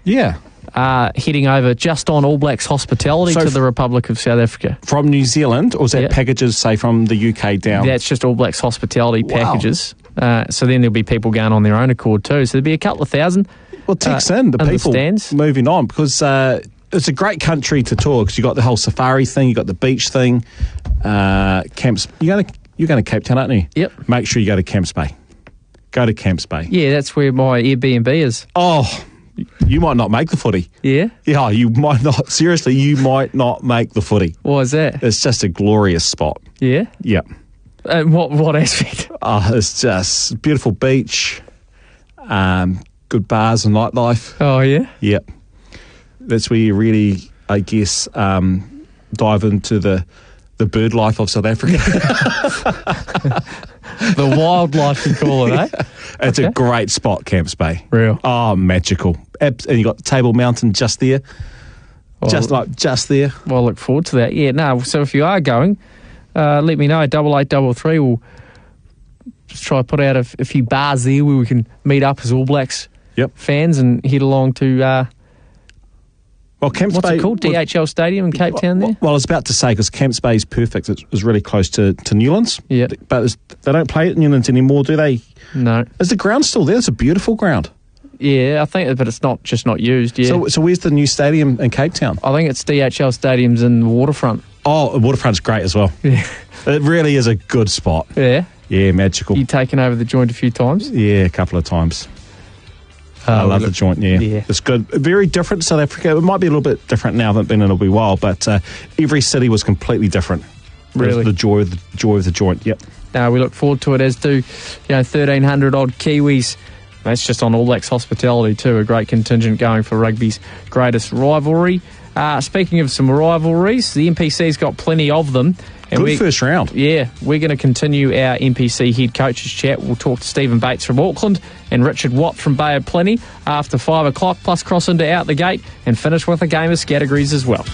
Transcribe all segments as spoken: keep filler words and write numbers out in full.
Yeah. Uh, heading over just on All Blacks hospitality So to f- the Republic of South Africa. From New Zealand, or is that Yeah. packages, say, from the U K down? That's just All Blacks hospitality Wow. packages. Uh, so then there'll be people going on their own accord too. So there'll be a couple of thousand. Well, text uh, in the in the people stands. moving on, because uh, it's a great country to tour, because you've got the whole safari thing, you've got the beach thing, uh, camps. You're going to you're going to Cape Town, aren't you? Yep. Make sure you go to Camps Bay. Go to Camps Bay. Yeah, that's where my Airbnb is. Oh, you might not make the footy. Yeah? Yeah, you might not. Seriously, you might not make the footy. Why is that? It's just a glorious spot. Yeah? Yeah. Uh, what what aspect? Uh, it's just beautiful beach, um, good bars and nightlife. Oh, yeah? Yep. That's where you really, I guess, um, dive into the, the bird life of South Africa. The wildlife, you call it, eh? It's Okay. a great spot, Camps Bay. Real. Oh, magical. Abs- And you got Table Mountain just there. Well, just like, just there. Well, I look forward to that. Yeah, no, so if you are going, uh, let me know. Double eight, double three. We'll just try to put out a, a few bars there where we can meet up as All Blacks Yep. fans and head along to, uh, Well, Camps what's Bay. it called? D H L Stadium in Cape Town there? Well, I was about to say, because Camps Bay is perfect. It's, it's really close to, to Newlands. Yeah. But it's, they don't play at Newlands anymore, do they? No. Is the ground still there? It's a beautiful ground. Yeah, I think, but it's not just not used, yeah. So, so where's the new stadium in Cape Town? I think it's D H L Stadium's in the waterfront. Oh, Waterfront's great as well. Yeah. It really is a good spot. Yeah. Yeah, magical. You taken over the joint a few times? Yeah, a couple of times. I Oh, love look- the joint, yeah. yeah. It's good. Very different South Africa. It might be a little bit different now. I haven't been in a wee while, but uh, every city was completely different. Really? The joy of the joy of the joint, yep. No, we look forward to it, as do, you know, thirteen hundred odd Kiwis. That's just on All Blacks hospitality too, a great contingent going for rugby's greatest rivalry. Uh, speaking of some rivalries, the N P C's got plenty of them. And Good we- first round. Yeah, we're going to continue our N P C head coaches chat. We'll talk to Stephen Bates from Auckland and Richard Watt from Bay of Plenty after five o'clock, plus cross into Out the Gate and finish with a game of categories as well.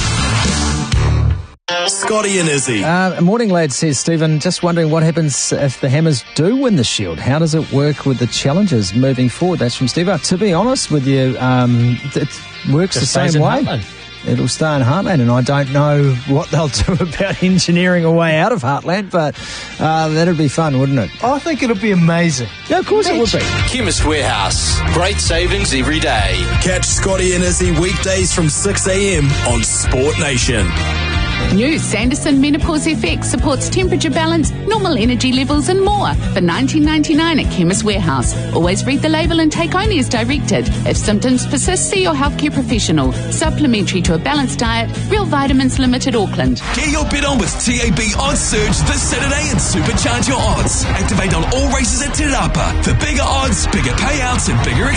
Scotty and Izzy. Uh, morning, lads, says Stephen. Just wondering what happens if the Hammers do win the Shield. How does it work with the challenges moving forward? That's from Steve. To be honest with you, um, it works Just the stays same in way. Heartland. It'll stay in Heartland, and I don't know what they'll do about engineering a way out of Heartland, but uh, that'd be fun, wouldn't it? I think it'll be amazing. Yeah, of course it would be. Chemist Warehouse. Great savings every day. Catch Scotty and Izzy weekdays from six a.m. on Sport Nation. New Sanderson Menopause F X supports temperature balance, normal energy levels and more for nineteen ninety-nine at Chemist Warehouse. Always read the label and take only as directed. If symptoms persist, see your healthcare professional. Supplementary to a balanced diet. Real Vitamins Limited, Auckland. Get your bet on with T A B Odds Surge this Saturday and supercharge your odds. Activate on all races at Te Rapa for bigger odds, bigger payouts and bigger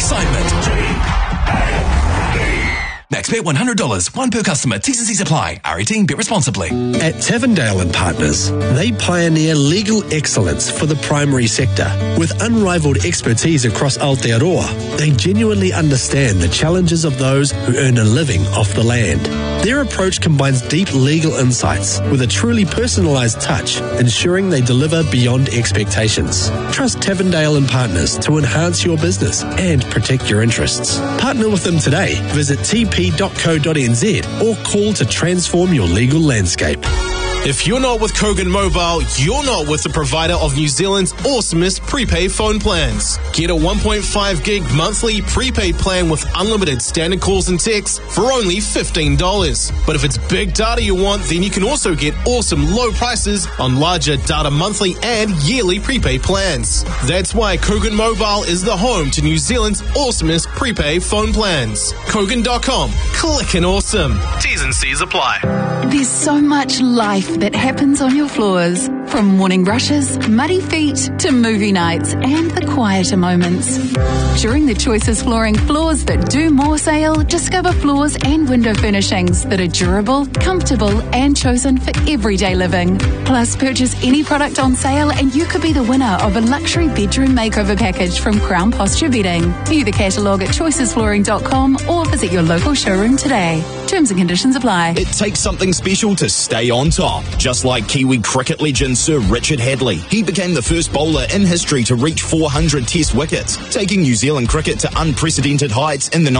excitement. Max bet one hundred dollars, one per customer. T's and C's apply. R eighteen, bet responsibly. At Tavendale and Partners, they pioneer legal excellence for the primary sector. With unrivaled expertise across Aotearoa, they genuinely understand the challenges of those who earn a living off the land. Their approach combines deep legal insights with a truly personalised touch, ensuring they deliver beyond expectations. Trust Tavendale and Partners to enhance your business and protect your interests. Partner with them today. Visit t p dot co dot n z or call to transform your legal landscape. If you're not with Kogan Mobile, you're not with the provider of New Zealand's awesomest prepaid phone plans. Get a one point five gig monthly prepaid plan with unlimited standard calls and texts for only fifteen dollars. But if it's big data you want, then you can also get awesome low prices on larger data monthly and yearly prepaid plans. That's why Kogan Mobile is the home to New Zealand's awesomest prepaid phone plans. Kogan dot com. Click and awesome. T's and C's apply. There's so much life that happens on your floors. From morning rushes, muddy feet, to movie nights and the quieter moments. During the Choices Flooring Floors That Do More sale, discover floors and window furnishings that are durable, comfortable and chosen for everyday living. Plus, purchase any product on sale and you could be the winner of a luxury bedroom makeover package from Crown Posture Bedding. View the catalogue at choices flooring dot com or visit your local showroom today. Terms and conditions apply. It takes something special to stay on top. Just like Kiwi cricket legend Sir Richard Hadley. He became the first bowler in history to reach four hundred test wickets, taking New Zealand cricket to unprecedented heights in the